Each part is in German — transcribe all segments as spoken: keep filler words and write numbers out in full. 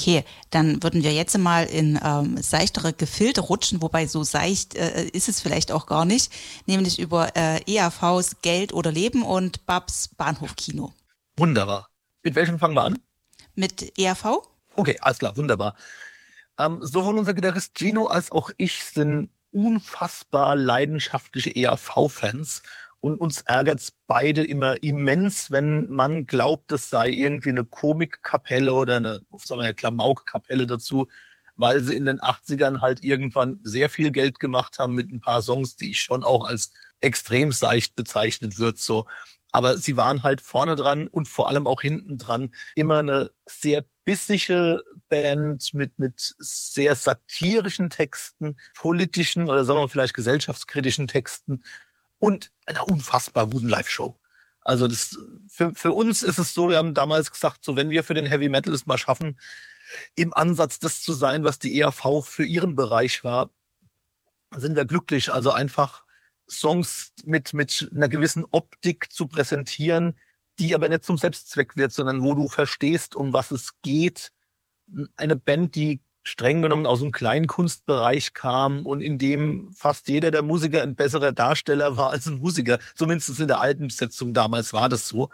Okay, dann würden wir jetzt mal in ähm, seichtere Gefilde rutschen, wobei so seicht äh, ist es vielleicht auch gar nicht, nämlich über äh, E R Vs Geld oder Leben und Babs Bahnhofkino. Wunderbar. Mit welchem fangen wir an? Mit E R V? Okay, alles klar, wunderbar. Ähm, sowohl unser Gitarrist Gino als auch ich sind unfassbar leidenschaftliche E R V-Fans. Und uns ärgert's beide immer immens, wenn man glaubt, es sei irgendwie eine Komikkapelle oder eine, sagen wir, eine Klamauk-Kapelle dazu, weil sie in den achtzigern halt irgendwann sehr viel Geld gemacht haben mit ein paar Songs, die ich schon auch als extrem seicht bezeichnet wird, so. Aber sie waren halt vorne dran und vor allem auch hinten dran immer eine sehr bissige Band mit, mit sehr satirischen Texten, politischen oder sagen wir vielleicht gesellschaftskritischen Texten und einer unfassbar guten Live-Show. Also das, für, für uns ist es so, wir haben damals gesagt, so wenn wir für den Heavy Metal es mal schaffen, im Ansatz das zu sein, was die E R V für ihren Bereich war, sind wir glücklich. Also einfach Songs mit, mit einer gewissen Optik zu präsentieren, die aber nicht zum Selbstzweck wird, sondern wo du verstehst, um was es geht. Eine Band, die streng genommen aus dem Kleinkunstbereich kam und in dem fast jeder der Musiker ein besserer Darsteller war als ein Musiker. Zumindest in der alten Besetzung damals war das so.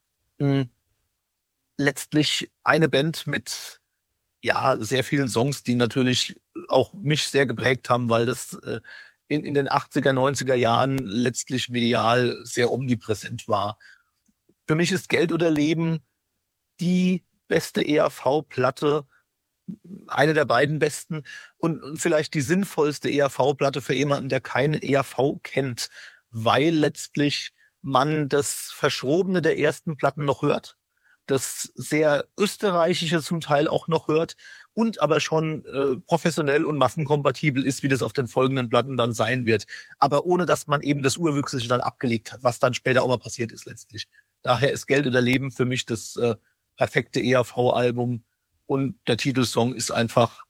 Letztlich eine Band mit ja sehr vielen Songs, die natürlich auch mich sehr geprägt haben, weil das in, in den achtziger, neunziger Jahren letztlich medial sehr omnipräsent war. Für mich ist Geld oder Leben die beste E R V-Platte, eine der beiden besten und vielleicht die sinnvollste E R V-Platte für jemanden, der keine E R V kennt, weil letztlich man das Verschrobene der ersten Platten noch hört, das sehr Österreichische zum Teil auch noch hört und aber schon äh, professionell und massenkompatibel ist, wie das auf den folgenden Platten dann sein wird. Aber ohne, dass man eben das Urwüchsische dann abgelegt hat, was dann später auch mal passiert ist letztlich. Daher ist Geld oder Leben für mich das äh, perfekte E R V-Album. Und der Titelsong ist einfach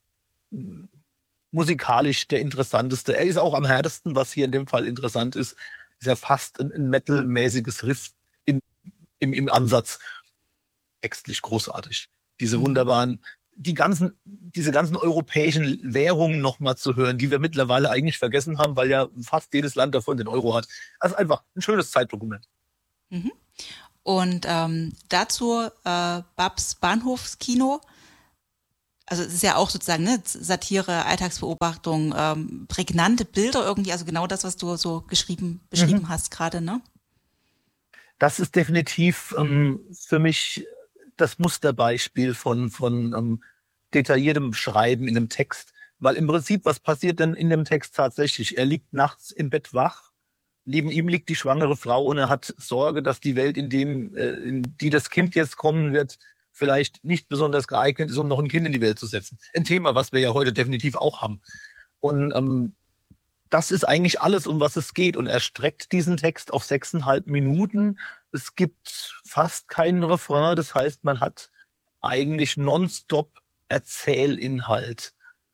musikalisch der interessanteste. Er ist auch am härtesten, was hier in dem Fall interessant ist. Ist ja fast ein, ein metal-mäßiges Riff in, im, im Ansatz. Textlich großartig. Diese wunderbaren, die ganzen, diese ganzen europäischen Währungen nochmal zu hören, die wir mittlerweile eigentlich vergessen haben, weil ja fast jedes Land davon den Euro hat. Also einfach ein schönes Zeitdokument. Mhm. Und ähm, dazu äh, Babs Bahnhofskino. Also es ist ja auch sozusagen ne, Satire, Alltagsbeobachtung, ähm, prägnante Bilder irgendwie, also genau das, was du so geschrieben, beschrieben mhm. hast gerade, ne? Das ist definitiv ähm, für mich das Musterbeispiel von, von ähm, detailliertem Schreiben in einem Text. Weil im Prinzip, was passiert denn in dem Text tatsächlich? Er liegt nachts im Bett wach, neben ihm liegt die schwangere Frau und er hat Sorge, dass die Welt, in dem, äh, in die das Kind jetzt kommen wird, vielleicht nicht besonders geeignet ist, um noch ein Kind in die Welt zu setzen. Ein Thema, was wir ja heute definitiv auch haben. Und ähm, das ist eigentlich alles, um was es geht. Und er streckt diesen Text auf sechseinhalb Minuten. Es gibt fast keinen Refrain. Das heißt, man hat eigentlich nonstop Erzählinhalt.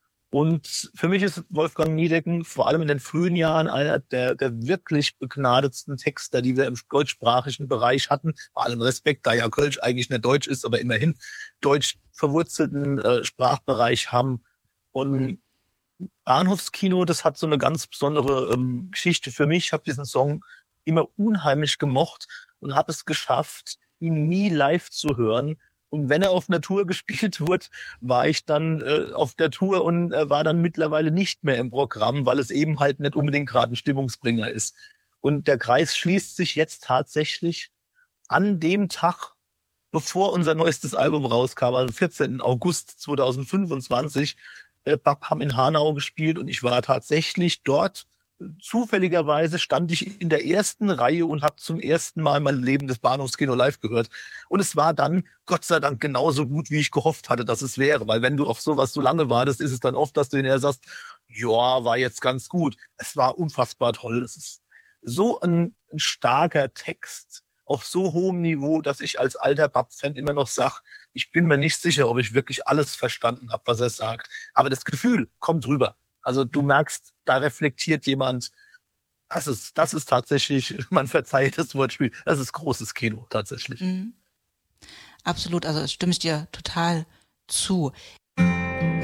Und für mich ist Wolfgang Niedecken vor allem in den frühen Jahren einer der, der wirklich begnadetsten Texter, die wir im deutschsprachigen Bereich hatten. Vor allem Respekt, da ja Kölsch eigentlich nicht deutsch ist, aber immerhin deutsch verwurzelten äh, Sprachbereich haben. Und Bahnhofskino, das hat so eine ganz besondere ähm, Geschichte für mich. Ich habe diesen Song immer unheimlich gemocht und habe es geschafft, ihn nie live zu hören. Und wenn er auf einer Tour gespielt wurde, war ich dann äh, auf der Tour und äh, war dann mittlerweile nicht mehr im Programm, weil es eben halt nicht unbedingt gerade ein Stimmungsbringer ist. Und der Kreis schließt sich jetzt tatsächlich an dem Tag, bevor unser neuestes Album rauskam, also vierzehnten August zweitausendfünfundzwanzig, äh, Babham in Hanau gespielt und ich war tatsächlich dort. Zufälligerweise stand ich in der ersten Reihe und habe zum ersten Mal mein Leben des Bahnhofskino live gehört. Und es war dann, Gott sei Dank, genauso gut, wie ich gehofft hatte, dass es wäre. Weil wenn du auf sowas so lange wartest, ist es dann oft, dass du hinterher sagst, ja, war jetzt ganz gut. Es war unfassbar toll. Es ist so ein, ein starker Text auf so hohem Niveau, dass ich als alter Bab-Fan immer noch sage, ich bin mir nicht sicher, ob ich wirklich alles verstanden habe, was er sagt. Aber das Gefühl kommt rüber. Also du merkst, da reflektiert jemand, das ist, das ist tatsächlich, man verzeiht das Wortspiel, das ist großes Kino tatsächlich. Mhm. Absolut, also stimme ich dir total, zu.